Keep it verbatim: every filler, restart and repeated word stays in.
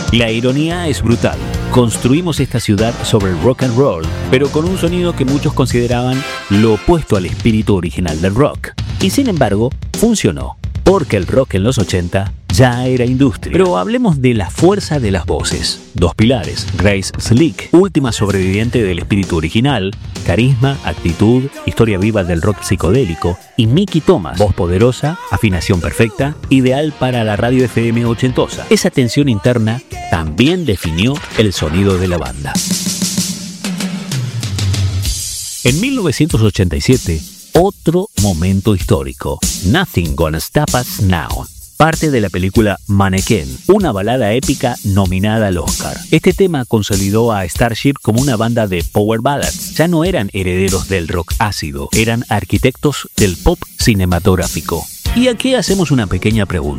La ironía es brutal. Construimos esta ciudad sobre el rock and roll, pero con un sonido que muchos consideraban lo opuesto al espíritu original del rock. Y sin embargo, funcionó, porque el rock en los ochenta ya era industria. Pero hablemos de la fuerza de las voces. Dos pilares: Grace Slick, última sobreviviente del espíritu original, carisma, actitud, historia viva del rock psicodélico, y Mickey Thomas, voz poderosa, afinación perfecta, ideal para la radio F M ochentosa. Esa tensión interna también definió el sonido de la banda. En mil novecientos ochenta y siete, otro momento histórico. Nothing Gonna Stop Us Now, parte de la película Mannequin, una balada épica nominada al Oscar. Este tema consolidó a Starship como una banda de power ballads. Ya no eran herederos del rock ácido, eran arquitectos del pop cinematográfico. Y aquí hacemos una pequeña pregunta.